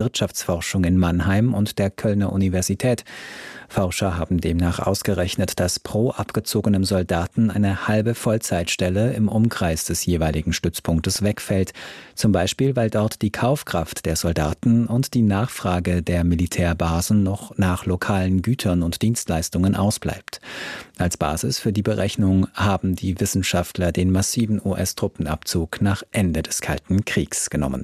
Wirtschaftsforschung in Mannheim und der Kölner Universität. Forscher haben demnach ausgerechnet, dass pro abgezogenem Soldaten eine halbe Vollzeitstelle im Umkreis des jeweiligen Stützpunktes wegfällt. Zum Beispiel, weil dort die Kaufkraft der Soldaten und die Nachfrage der Militärbasen noch nach lokalen Gütern und Dienstleistungen ausbleibt. Als Basis für die Berechnung haben die Wissenschaftler den massiven US-Truppenabzug nach Ende des Kalten Kriegs genommen.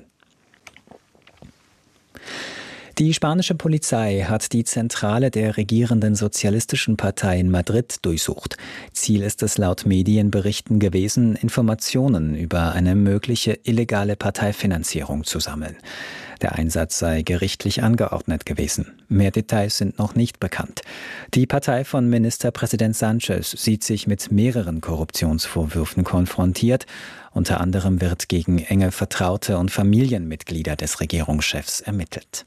Die spanische Polizei hat die Zentrale der regierenden Sozialistischen Partei in Madrid durchsucht. Ziel ist es laut Medienberichten gewesen, Informationen über eine mögliche illegale Parteifinanzierung zu sammeln. Der Einsatz sei gerichtlich angeordnet gewesen. Mehr Details sind noch nicht bekannt. Die Partei von Ministerpräsident Sánchez sieht sich mit mehreren Korruptionsvorwürfen konfrontiert. Unter anderem wird gegen enge Vertraute und Familienmitglieder des Regierungschefs ermittelt.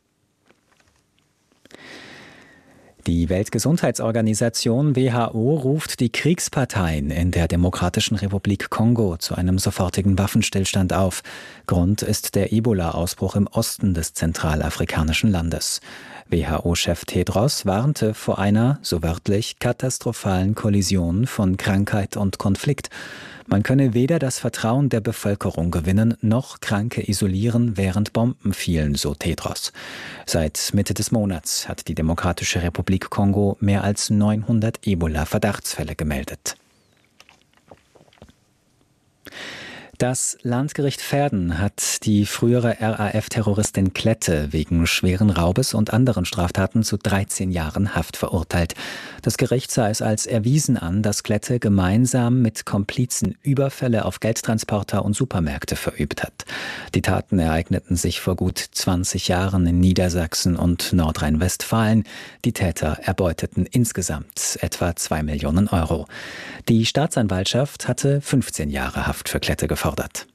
Die Weltgesundheitsorganisation WHO ruft die Kriegsparteien in der Demokratischen Republik Kongo zu einem sofortigen Waffenstillstand auf. Grund ist der Ebola-Ausbruch im Osten des zentralafrikanischen Landes. WHO-Chef Tedros warnte vor einer, so wörtlich, katastrophalen Kollision von Krankheit und Konflikt. Man könne weder das Vertrauen der Bevölkerung gewinnen, noch Kranke isolieren, während Bomben fielen, so Tedros. Seit Mitte des Monats hat die Demokratische Republik Kongo mehr als 900 Ebola-Verdachtsfälle gemeldet. Das Landgericht Verden hat die frühere RAF-Terroristin Klette wegen schweren Raubes und anderen Straftaten zu 13 Jahren Haft verurteilt. Das Gericht sah es als erwiesen an, dass Klette gemeinsam mit Komplizen Überfälle auf Geldtransporter und Supermärkte verübt hat. Die Taten ereigneten sich vor gut 20 Jahren in Niedersachsen und Nordrhein-Westfalen. Die Täter erbeuteten insgesamt etwa 2 Millionen Euro. Die Staatsanwaltschaft hatte 15 Jahre Haft für Klette gefordert.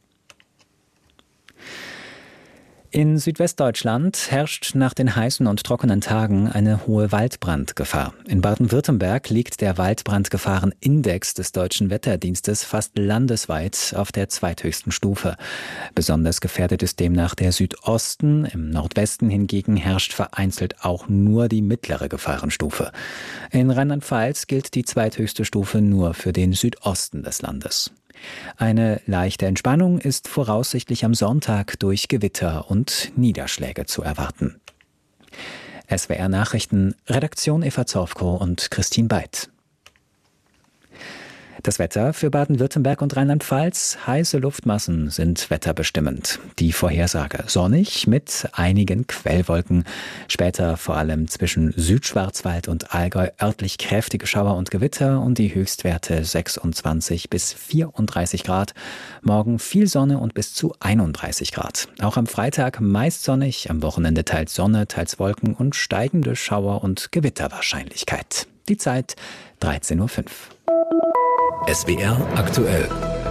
In Südwestdeutschland herrscht nach den heißen und trockenen Tagen eine hohe Waldbrandgefahr. In Baden-Württemberg liegt der Waldbrandgefahrenindex des Deutschen Wetterdienstes fast landesweit auf der zweithöchsten Stufe. Besonders gefährdet ist demnach der Südosten. Im Nordwesten hingegen herrscht vereinzelt auch nur die mittlere Gefahrenstufe. In Rheinland-Pfalz gilt die zweithöchste Stufe nur für den Südosten des Landes. Eine leichte Entspannung ist voraussichtlich am Sonntag durch Gewitter und Niederschläge zu erwarten. SWR Nachrichten, Redaktion Eva Zorfko und Christine Beit. Das Wetter für Baden-Württemberg und Rheinland-Pfalz. Heiße Luftmassen sind wetterbestimmend. Die Vorhersage sonnig mit einigen Quellwolken. Später vor allem zwischen Südschwarzwald und Allgäu örtlich kräftige Schauer und Gewitter und die Höchstwerte 26 bis 34 Grad. Morgen viel Sonne und bis zu 31 Grad. Auch am Freitag meist sonnig, am Wochenende teils Sonne, teils Wolken und steigende Schauer- und Gewitterwahrscheinlichkeit. Die Zeit 13:05 Uhr. SWR aktuell.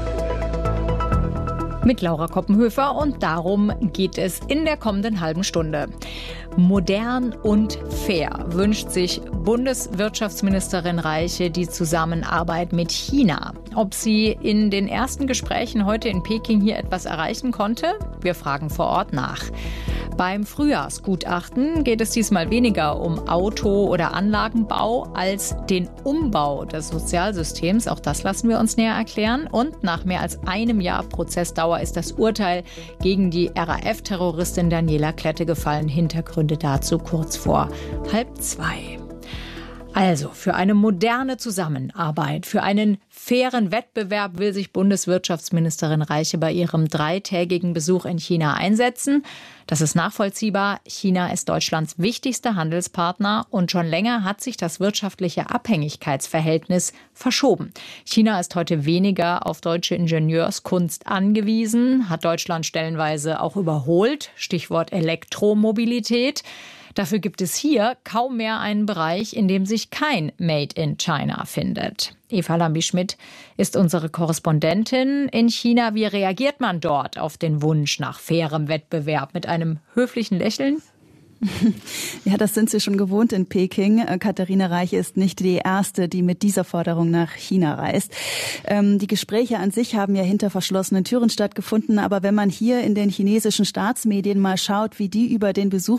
Mit Laura Koppenhöfer und darum geht es in der kommenden halben Stunde. Modern und fair wünscht sich Bundeswirtschaftsministerin Reiche die Zusammenarbeit mit China. Ob sie in den ersten Gesprächen heute in Peking hier etwas erreichen konnte? Wir fragen vor Ort nach. Beim Frühjahrsgutachten geht es diesmal weniger um Auto- oder Anlagenbau als den Umbau des Sozialsystems. Auch das lassen wir uns näher erklären. Und nach mehr als einem Jahr Prozessdauer ist das Urteil gegen die RAF-Terroristin Daniela Klette gefallen. Hintergründe dazu kurz vor 1:30. Also, für eine moderne Zusammenarbeit, für einen fairen Wettbewerb will sich Bundeswirtschaftsministerin Reiche bei ihrem 3-tägigen Besuch in China einsetzen. Das ist nachvollziehbar. China ist Deutschlands wichtigster Handelspartner und schon länger hat sich das wirtschaftliche Abhängigkeitsverhältnis verschoben. China ist heute weniger auf deutsche Ingenieurskunst angewiesen, hat Deutschland stellenweise auch überholt. Stichwort Elektromobilität. Dafür gibt es hier kaum mehr einen Bereich, in dem sich kein Made in China findet. Eva Lambi-Schmidt ist unsere Korrespondentin in China. Wie reagiert man dort auf den Wunsch nach fairem Wettbewerb? Mit einem höflichen Lächeln? Ja, das sind Sie schon gewohnt in Peking. Katharina Reiche ist nicht die Erste, die mit dieser Forderung nach China reist. Die Gespräche an sich haben ja hinter verschlossenen Türen stattgefunden. Aber wenn man hier in den chinesischen Staatsmedien mal schaut, wie die über den Besuch